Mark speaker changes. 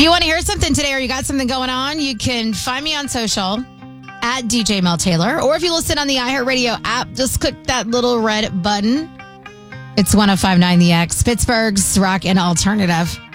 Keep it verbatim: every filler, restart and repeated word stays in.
Speaker 1: you want to hear something today or you got something going on, you can find me on social at D J Mel Taylor. Or if you listen on the iHeartRadio app, just click that little red button. It's one oh five point nine The X, Pittsburgh's rock and alternative.